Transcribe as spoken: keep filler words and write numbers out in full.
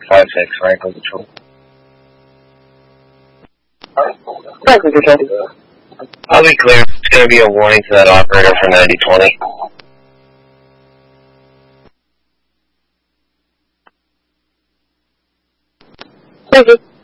five six, Franklin Control. Franklin Control. I'll be clear. It's going to be a warning to that operator for ninety twenty. Thank you.